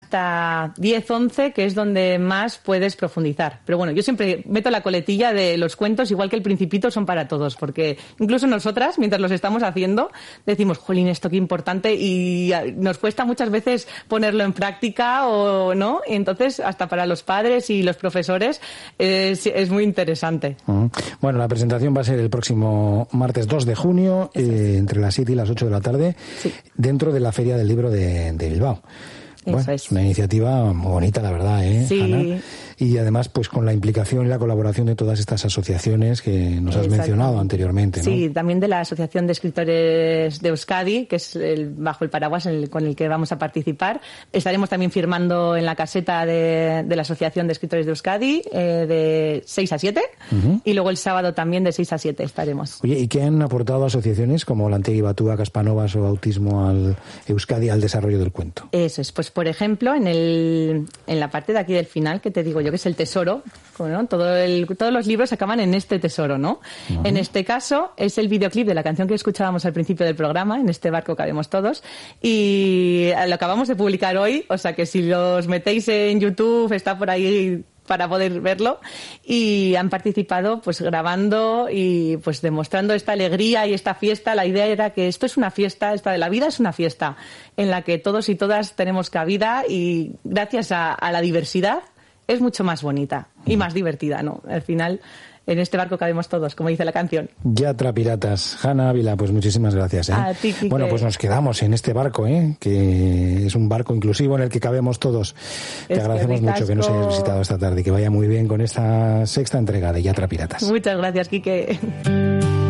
hasta 10, 11, que es donde más puedes profundizar. Pero bueno, yo siempre meto la coletilla de los cuentos, igual que El Principito, son para todos, porque incluso nosotras, mientras los estamos haciendo, decimos, jolín, esto qué importante, y nos cuesta muchas veces ponerlo en práctica o no, y entonces hasta para los padres y los profesores es muy interesante. Bueno, la presentación va a ser el próximo martes 2 de junio, entre las 7 y las 8 de la tarde, sí, dentro de la Feria del Libro de Bilbao. Bueno, es una iniciativa muy bonita, la verdad, sí. Ana? Y además, pues con la implicación y la colaboración de todas estas asociaciones que nos has mencionado anteriormente, ¿no? Sí, también de la Asociación de Escritores de Euskadi, que es bajo el paraguas con el que vamos a participar. Estaremos también firmando en la caseta de la Asociación de Escritores de Euskadi de 6 a 7, y luego el sábado también de 6 a 7 estaremos. Oye, ¿y qué han aportado asociaciones como Lantegi Batua, Caspanovas o Autismo al Euskadi al desarrollo del cuento? Eso es, pues por ejemplo, en la parte de aquí del final, que te digo yo, que es el tesoro, ¿no? Todos los libros acaban en este tesoro, ¿no? En este caso es el videoclip de la canción que escuchábamos al principio del programa, En este barco cabemos todos, y lo acabamos de publicar hoy, o sea que si los metéis en YouTube está por ahí para poder verlo, y han participado pues grabando y pues demostrando esta alegría y esta fiesta. La idea era que esto es una fiesta, esta de la vida es una fiesta en la que todos y todas tenemos cabida, y gracias a la diversidad es mucho más bonita y más divertida, ¿no? Al final, en este barco cabemos todos, como dice la canción. Yatra Piratas. Hanna Ávila, pues muchísimas gracias. A ti, Quique. Bueno, pues nos quedamos en este barco, que es un barco inclusivo en el que cabemos todos. Te agradecemos mucho que nos hayas visitado esta tarde y que vaya muy bien con esta 6ª entrega de Yatra Piratas. Muchas gracias, Quique.